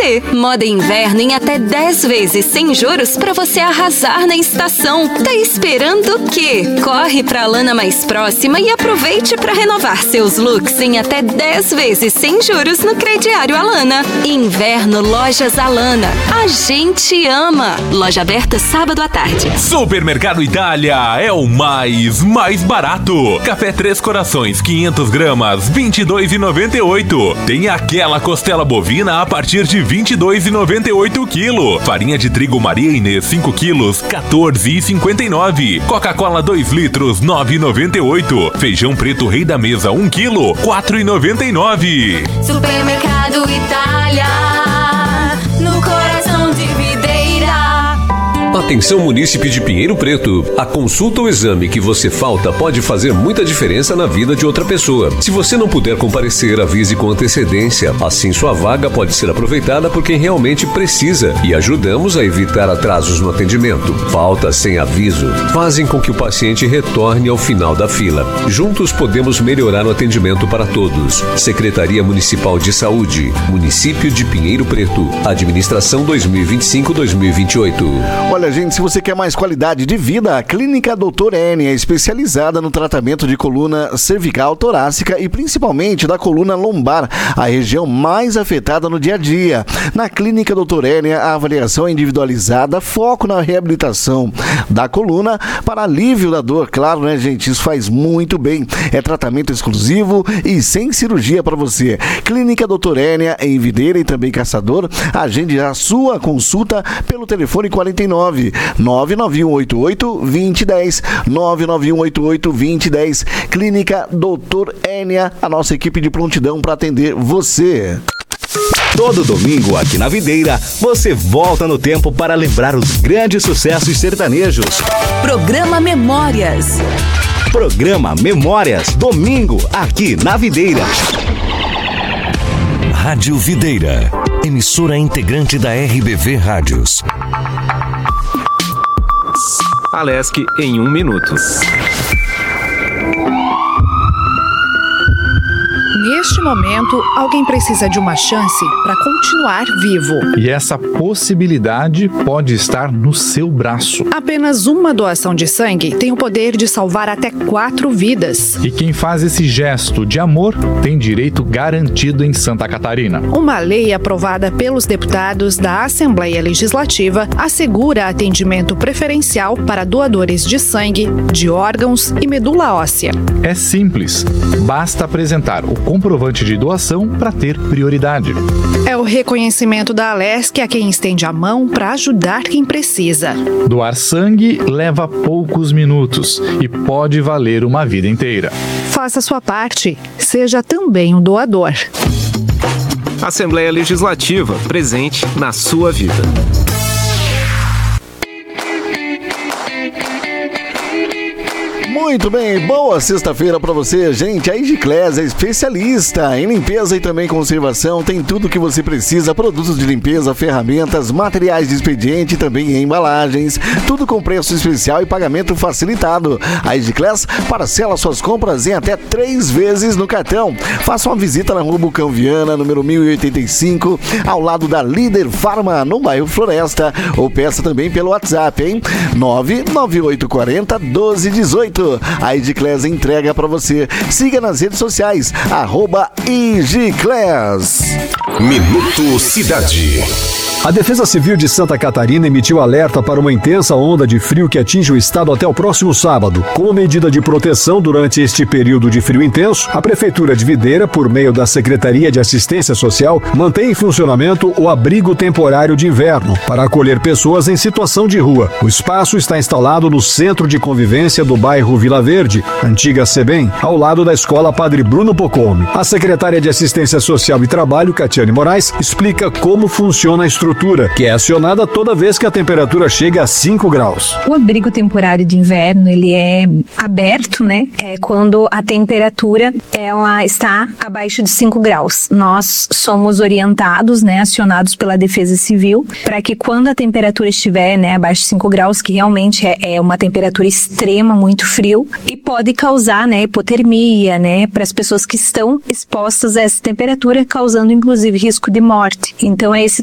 você. Moda inverno em até 10 vezes sem juros para você arrasar na estação. Tá esperando o quê? Corre pra Alana mais próxima e aproveite para renovar seus looks em até 10 vezes sem juros no crediário Alana. Inverno Lojas Alana. A gente ama. Loja aberta sábado à tarde. Supermercado Itália é o mais barato. Café Três Corações 500 gramas, R$ 22,98. Tem aquela costela bovina a partir de R$ 22,98 quilo. Farinha de trigo Maria Inês 5 quilos, R$ 14,59. Coca-Cola 2 litros, R$ 9,98. Feijão preto Rei da Mesa 1 quilo, R$ 4,99. Supermercado Itália, no coração de Videira. Atenção, munícipe de Pinheiro Preto. A consulta ou exame que você falta pode fazer muita diferença na vida de outra pessoa. Se você não puder comparecer, avise com antecedência. Assim sua vaga pode ser aproveitada por quem realmente precisa e ajudamos a evitar atrasos no atendimento. Faltas sem aviso fazem com que o paciente retorne ao final da fila. Juntos podemos melhorar o atendimento para todos. Secretaria Municipal de Saúde, Município de Pinheiro Preto. Administração 2025-2028. Olha, gente, se você quer mais qualidade de vida, a Clínica Doutor N é especializada no tratamento de coluna cervical, torácica e principalmente da coluna lombar, a região mais afetada no dia a dia. Na Clínica Doutor N, a avaliação é individualizada, foco na reabilitação da coluna para alívio da dor. Claro, né, gente? Isso faz muito bem. É tratamento exclusivo e sem cirurgia para você. Clínica Doutor N em Videira e também Caçador. Agende a sua consulta pelo telefone 49 99188-2010, 99188-2010. Clínica Doutor Enia, a nossa equipe de prontidão para atender você. Todo domingo aqui na Videira, você volta no tempo para lembrar os grandes sucessos sertanejos. Programa Memórias. Programa Memórias, domingo aqui na Videira. Rádio Videira, emissora integrante da RBV Rádios. Alesc em 1 minuto. Neste momento, alguém precisa de uma chance para continuar vivo. E essa possibilidade pode estar no seu braço. Apenas uma doação de sangue tem o poder de salvar até 4 vidas. E quem faz esse gesto de amor tem direito garantido em Santa Catarina. Uma lei aprovada pelos deputados da Assembleia Legislativa assegura atendimento preferencial para doadores de sangue, de órgãos e medula óssea. É simples, basta apresentar o comprovante de doação para ter prioridade. É o reconhecimento da Alesc a quem estende a mão para ajudar quem precisa. Doar sangue leva poucos minutos e pode valer uma vida inteira. Faça sua parte, seja também um doador. Assembleia Legislativa, presente na sua vida. Muito bem, boa sexta-feira pra você, gente. A Igiclés é especialista em limpeza e também conservação, tem tudo que você precisa, produtos de limpeza, ferramentas, materiais de expediente e também embalagens, tudo com preço especial e pagamento facilitado. A Igiclés parcela suas compras em até 3 vezes no cartão. Faça uma visita na Rua Bucão Viana, número 1085, ao lado da Líder Farma, no bairro Floresta, ou peça também pelo WhatsApp, hein? 99840-1218. A Igiclés entrega pra você. Siga nas redes sociais, @Igiclés. Minuto Cidade. A Defesa Civil de Santa Catarina emitiu alerta para uma intensa onda de frio que atinge o estado até o próximo sábado. Como medida de proteção durante este período de frio intenso, a Prefeitura de Videira, por meio da Secretaria de Assistência Social, mantém em funcionamento o abrigo temporário de inverno para acolher pessoas em situação de rua. O espaço está instalado no Centro de Convivência do bairro Vila Verde, antiga SEBEM, ao lado da Escola Padre Bruno Pocome. A secretária de Assistência Social e Trabalho, Catiane Moraes, explica como funciona a estrutura, que é acionada toda vez que a temperatura chega a 5 graus. O abrigo temporário de inverno, ele é aberto, né? É quando a temperatura ela está abaixo de 5 graus. Nós somos orientados, né, acionados pela Defesa Civil, para que quando a temperatura estiver, né, abaixo de 5 graus, que realmente é uma temperatura extrema, muito frio, e pode causar, né, hipotermia, né, para as pessoas que estão expostas a essa temperatura, causando inclusive risco de morte. Então é esse